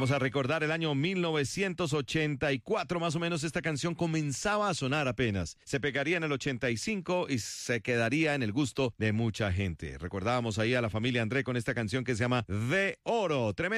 Vamos a recordar el año 1984, más o menos esta canción comenzaba a sonar apenas. Se pegaría en el 85 y se quedaría en el gusto de mucha gente. Recordábamos ahí a la familia André con esta canción que se llama De Oro. Tremendo.